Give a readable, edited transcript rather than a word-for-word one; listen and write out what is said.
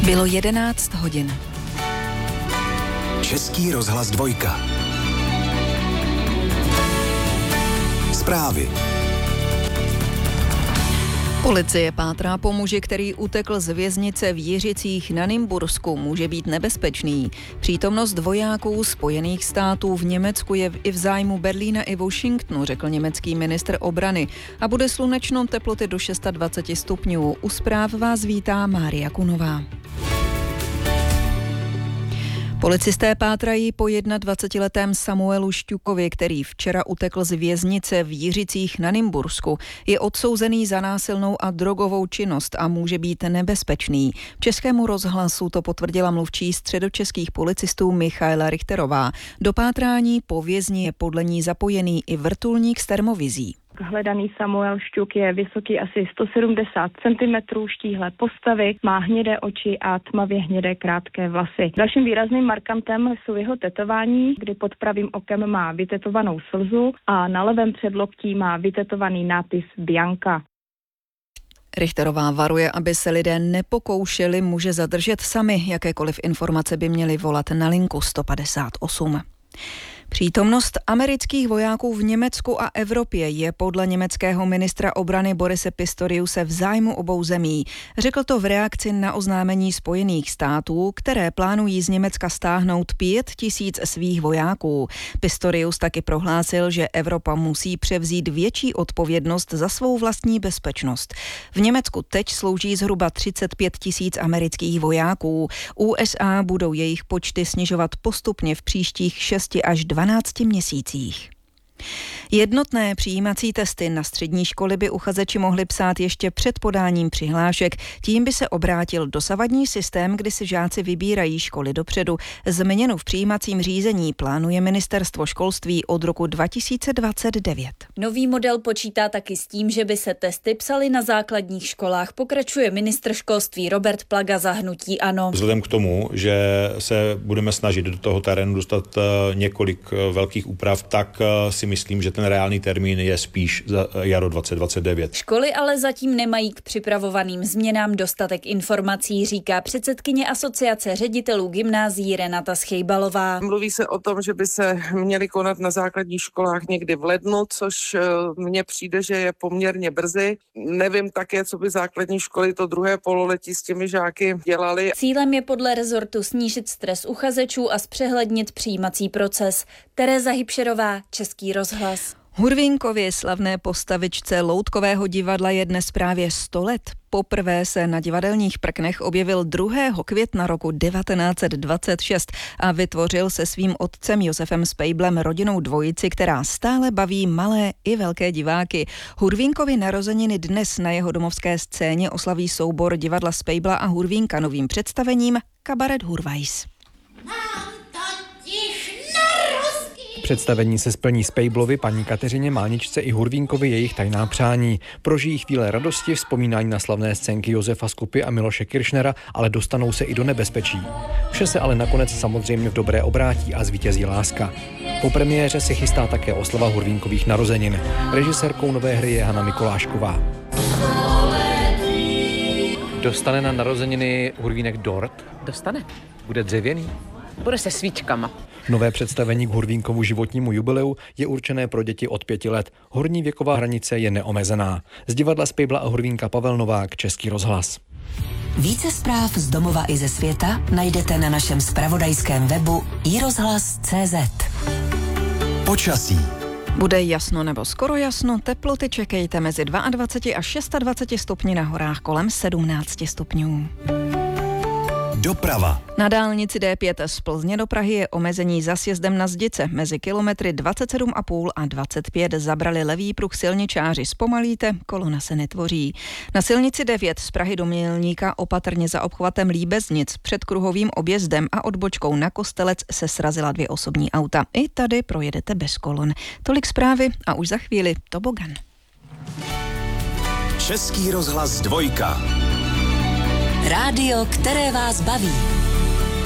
Bylo 11 hodin. Český rozhlas 2. Zprávy. Policie pátrá po muži, který utekl z věznice v Jiřicích na Nymbursku. Může být nebezpečný. Přítomnost vojáků Spojených států v Německu je i v zájmu Berlína i Washingtonu, řekl německý ministr obrany. A bude slunečno, teploty do 26 stupňů. U zpráv vás vítá Mária Kunová. Policisté pátrají po 21letém Samuelu Šťukovi, který včera utekl z věznice v Jiřicích na Nymbursku. Je odsouzený za násilnou a drogovou činnost a může být nebezpečný. Českému rozhlasu to potvrdila mluvčí středočeských policistů Michaela Richterová. Do pátrání po vězni je podle ní zapojený i vrtulník s termovizí. Hledaný Samuel Šťuk je vysoký asi 170 cm, štíhlé postavy, má hnědé oči a tmavě hnědé krátké vlasy. Dalším výrazným markantem jsou jeho tetování, kdy pod pravým okem má vytetovanou slzu a na levém předloktí má vytetovaný nápis Bianca. Richterová varuje, aby se lidé nepokoušeli muže zadržet sami. Jakékoliv informace by měli volat na linku 158. Přítomnost amerických vojáků v Německu a Evropě je podle německého ministra obrany Borise Pistoriuse v zájmu obou zemí. Řekl to v reakci na oznámení Spojených států, které plánují z Německa stáhnout 5 000 svých vojáků. Pistorius taky prohlásil, že Evropa musí převzít větší odpovědnost za svou vlastní bezpečnost. V Německu teď slouží zhruba 35 000 amerických vojáků. USA budou jejich počty snižovat postupně v příštích 6 až 12 měsících. Jednotné přijímací testy na střední školy by uchazeči mohli psát ještě před podáním přihlášek. Tím by se obrátil dosavadní systém, kdy si žáci vybírají školy dopředu. Změnu v přijímacím řízení plánuje ministerstvo školství od roku 2029. Nový model počítá taky s tím, že by se testy psaly na základních školách. Pokračuje ministr školství Robert Plaga za hnutí ANO. Vzhledem k tomu, že se budeme snažit do toho terénu dostat několik velkých úprav, tak si myslím, že ten reálný termín je spíš za jaro 2029. Školy ale zatím nemají k připravovaným změnám dostatek informací, říká předsedkyně Asociace ředitelů gymnázií Renata Schejbalová. Mluví se o tom, že by se měly konat na základních školách někdy v lednu, což mně přijde, že je poměrně brzy. Nevím také, co by základní školy to druhé pololetí s těmi žáky dělaly. Cílem je podle rezortu snížit stres uchazečů a zpřehlednit přijímací proces. Tereza Hybšerová, Český rozhlas. Hurvínkově slavné postavičce Loutkového divadla je dnes právě 100 let. Poprvé se na divadelních prknech objevil 2. května roku 1926 a vytvořil se svým otcem Josefem Spejblem rodinnou dvojici, která stále baví malé i velké diváky. Hurvínkovy narozeniny dnes na jeho domovské scéně oslaví soubor divadla Spejbla a Hurvínka novým představením Kabaret Hurvajs. Představení se splní Spejblovi, paní Kateřině Máničce i Hurvínkovi jejich tajná přání. Prožijí chvíle radosti, vzpomínání na slavné scénky Josefa Skupy a Miloše Kiršnera, ale dostanou se i do nebezpečí. Vše se ale nakonec samozřejmě v dobré obrátí a zvítězí láska. Po premiéře se chystá také oslava Hurvínkových narozenin. Režisérkou nové hry je Hana Mikolášková. Dostane na narozeniny Hurvínek dort? Dostane. Bude dřevěný? Bude se svíčkama. Nové představení k Hurvínkovu životnímu jubileu je určené pro děti od 5 let. Horní věková hranice je neomezená. Z divadla Spejbla a Hurvínka Pavel Novák, Český rozhlas. Více zpráv z domova i ze světa najdete na našem zpravodajském webu iRozhlas.cz. Počasí. Bude jasno nebo skoro jasno, teploty čekejte mezi 22 až 26 stupni, na horách kolem 17 stupňů. Doprava. Na dálnici D5 z Plzně do Prahy je omezení za sjezdem na Zdice. Mezi kilometry 27,5 a 25 zabrali levý pruh silničáři. Zpomalíte, kolona se netvoří. Na silnici 9 z Prahy do Mělníka opatrně za obchvatem Líbeznic před kruhovým objezdem a odbočkou na Kostelec se srazila 2 osobní auta. I tady projedete bez kolon. Tolik zprávy a už za chvíli tobogan. Český rozhlas 2. Rádio, které vás baví.